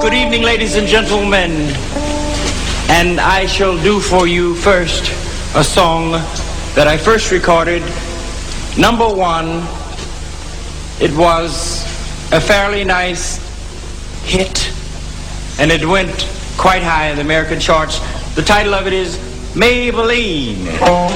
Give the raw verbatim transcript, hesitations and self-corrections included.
Good evening, ladies and gentlemen. And I shall do for you first a song that I first recorded. Number one, it was a fairly nice hit, and it went quite high in the American charts. The title of it is Maybelline.